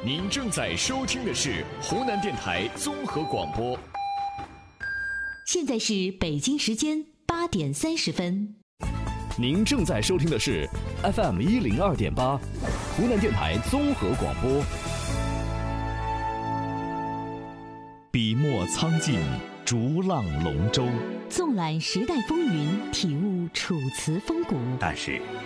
您正在收听的是湖南电台综合广播。 现在是北京时间8点30分。 您正在收听的是 FM 102.8，湖南电台综合广播。笔墨苍劲，逐浪龙舟， 纵览时代风云，体悟楚辞风骨。 但是